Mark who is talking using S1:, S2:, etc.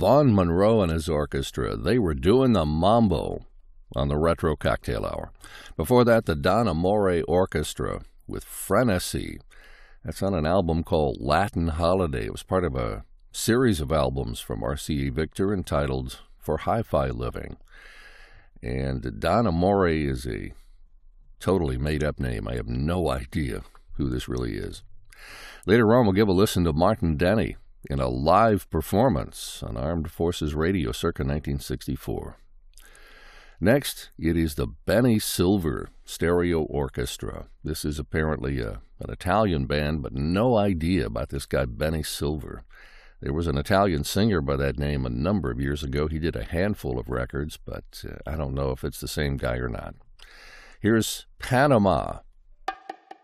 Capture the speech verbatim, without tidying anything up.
S1: Vaughn Monroe and his orchestra. They were doing the mambo on the Retro Cocktail Hour. Before that, the Don Amore Orchestra with Frenesy. That's on an album called Latin Holiday. It was part of a series of albums from R C A Victor entitled For Hi-Fi Living. And Don Amore is a totally made-up name. I have no idea who this really is. Later on, we'll give a listen to Martin Denny in a live performance on Armed Forces Radio circa nineteen sixty-four. Next, it is the Benny Silver Stereo Orchestra. This is apparently a, an Italian band, but no idea about this guy Benny Silver. There was an Italian singer by that name a number of years ago. He did a handful of records, but uh, I don't know if it's the same guy or not. Here's Panama